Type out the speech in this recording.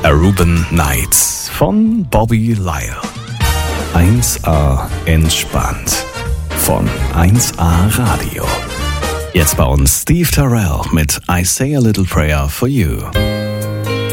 Aruban Nights von Bobby Lyle. 1A entspannt von 1A Radio. Jetzt bei uns Steve Terrell mit I Say a Little Prayer for You.